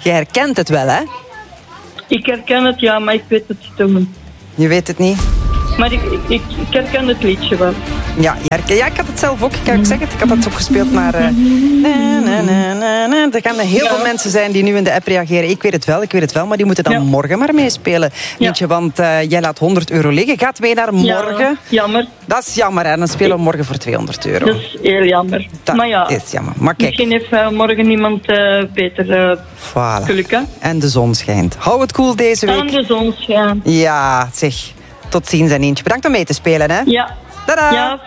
je herkent het wel, hè? Ik herken het, ja, maar ik weet het toch niet. Je weet het niet? Maar ik herken het liedje wel. Ja, ik had het zelf ook. Ik kan zeggen, ik had het opgespeeld, maar... Er gaan heel veel mensen zijn die nu in de app reageren. Ik weet het wel, maar die moeten dan morgen maar meespelen. Weet je, want jij laat €100 liggen. Gaat mee naar morgen. Ja, jammer. Dat is jammer, hè. Dan spelen we morgen voor €200. Dat is heel jammer. Dat maar ja, is jammer. Maar kijk. Misschien heeft morgen iemand beter Voilà. geluk, hè? En de zon schijnt. Hou het cool deze week. En de zon schijnt. Ja, zeg. Tot ziens en eentje. Bedankt om mee te spelen, hè. Ja. Tada. Ja.